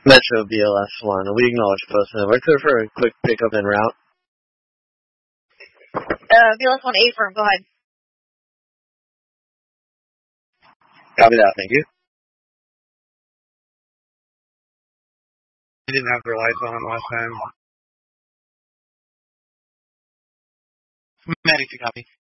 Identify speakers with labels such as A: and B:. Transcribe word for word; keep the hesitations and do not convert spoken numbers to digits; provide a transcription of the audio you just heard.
A: Metro B L S one. We acknowledge posting. We're clear for a quick pickup en route.
B: Uh, B L S one A firm, go ahead.
A: Copy that, thank you.
C: They didn't have their lights on last time.
D: Medic to copy.